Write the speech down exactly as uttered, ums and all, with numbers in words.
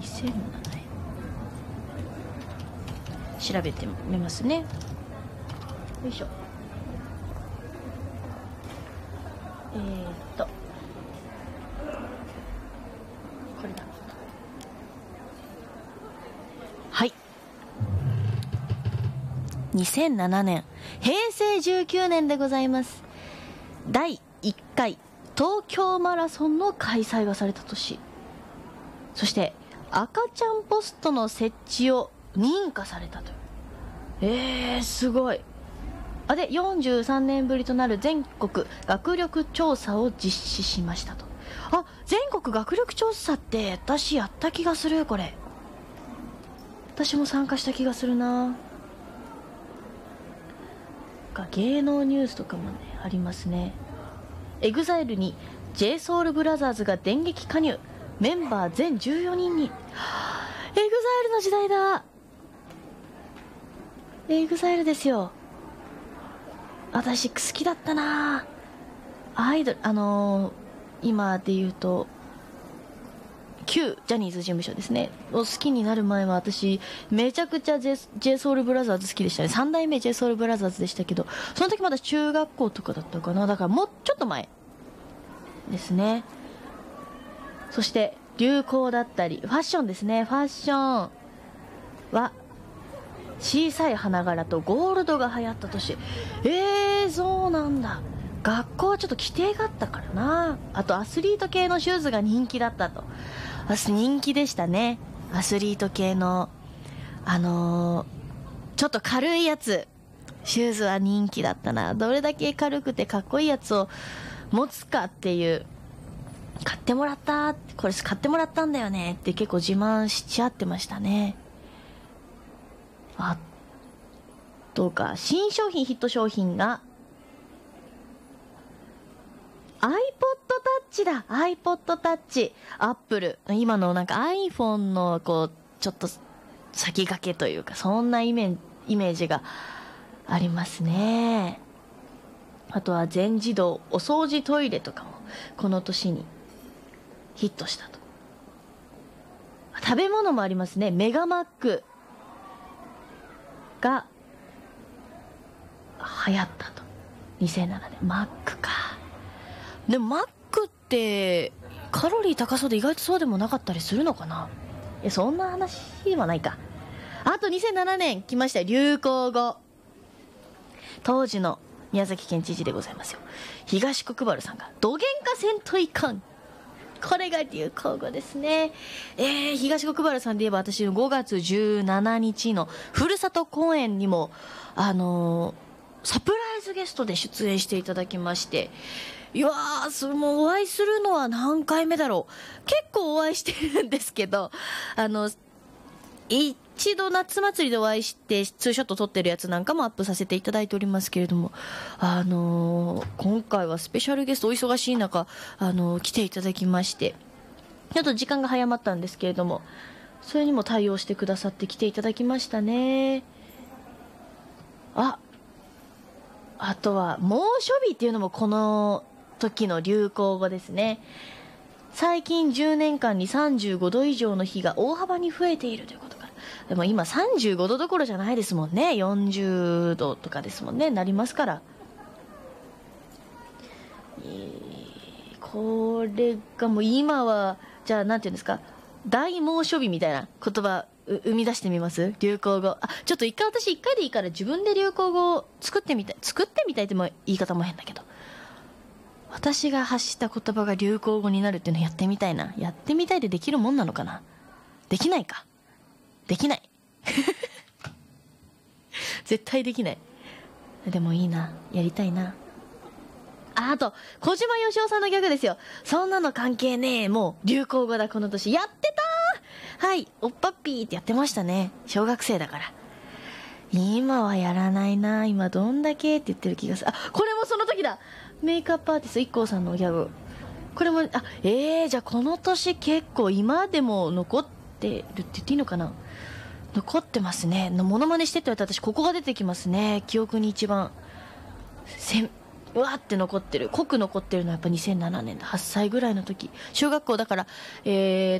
にせんななねん調べてみますね。よいしょ。えーっとこれだ。はい、にせんななねんへいせいじゅうきゅうねんでございます。だいいっかい東京マラソンの開催がされた年、そして赤ちゃんポストの設置を認可されたという。えー、すごい。あでよんじゅうさんねんぶりとなる全国学力調査を実施しましたと。あ、全国学力調査って私やった気がする。これ私も参加した気がするな。芸能ニュースとかもねありますね。エグザイル に ジェイソウルブラザーズが電撃加入、メンバー全じゅうよにんに。エグザイルの時代だ。エグザイルですよ。私好きだったな。アイドル、あのー、今で言うと旧ジャニーズ事務所ですねを好きになる前は私めちゃくちゃ j s o u l b r o t h e r 好きでしたね。さん代目 j s o u l b r o t h e r でしたけど、その時まだ中学校とかだったかな。だからもうちょっと前ですね。そして流行だったりファッションですね。ファッションは小さい花柄とゴールドが流行った年。えー、そうなんだ。学校はちょっと規定があったからな。あとアスリート系のシューズが人気だったと。人気でしたね、アスリート系のあのー、ちょっと軽いやつ、シューズは人気だったな。どれだけ軽くてかっこいいやつを持つかっていう、買ってもらった、これ買ってもらったんだよねって結構自慢しちゃってましたね。あとか新商品ヒット商品が iPod Touch だ。 iPod Touch、 アップル今のなんか iPhone のこうちょっと先駆けというか、そんなイメイメージがありますね。あとは全自動お掃除トイレとかもこの年にヒットしたと。食べ物もありますね。メガマックが流行ったと。にせんななねんマックか。でもマックってカロリー高そうで意外とそうでもなかったりするのかな。いやそんな話はないか。あとにせんななねん来ました。流行語。当時の宮崎県知事でございますよ、東国原さんがどげんかせんといかん、これが流行語ですね。えー、東国原さんで言えば私のごがつじゅうしちにちのふるさと公演にもあのー、サプライズゲストで出演していただきまして、いやーそれもお会いするのは何回目だろう。結構お会いしてるんですけど、あの一度夏祭りでお会いしてツーショット撮ってるやつなんかもアップさせていただいておりますけれども、あのー、今回はスペシャルゲストお忙しい中、あのー、来ていただきまして、ちょっと時間が早まったんですけれども、それにも対応してくださって来ていただきましたね。ああとは猛暑日っていうのもこの時の流行語ですね。最近じゅうねんかんにさんじゅうごど以上の日が大幅に増えているということから、でも今さんじゅうごどどころじゃないですもんね。よんじゅうどとかですもんね、なりますから、えー、これがもう今はじゃあなんていうんですか、大猛暑日みたいな言葉生み出してみます。流行語。あ、ちょっと一回私一回でいいから自分で流行語を作ってみたい。作ってみたいっても言い方も変だけど、私が発した言葉が流行語になるっていうのをやってみたいな。やってみたいでできるもんなのかな。できないか。できない絶対できない。でもいいな、やりたいな。あ、あと小島よしおさんのギャグですよ。そんなの関係ねえ、もう流行語だこの年。やってたー。はい、おっぱっぴーってやってましたね、小学生だから。今はやらないな。今どんだけって言ってる気がする。あ、これもその時だ。メイクアップアーティスト イッコー さんのギャグ、これも、あ、えー、じゃあこの年結構今でも残ってるって言っていいのかな。残ってますね。モノマネしてって言われたら私ここが出てきますね。記憶に一番せんうわーって残ってる、濃く残ってるのはやっぱにせんななねんだ。はっさいぐらいの時、小学校だから、え